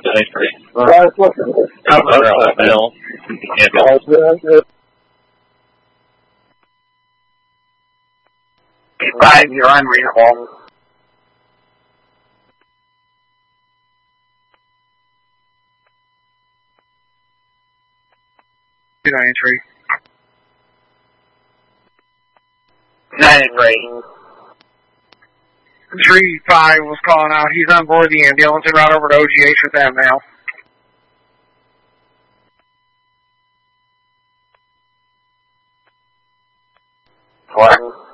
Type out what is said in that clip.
Five, you're unreadable. Entry. 9-3. 3-5 was calling out. He's on board the ambulance and route over to OGH with them now. One.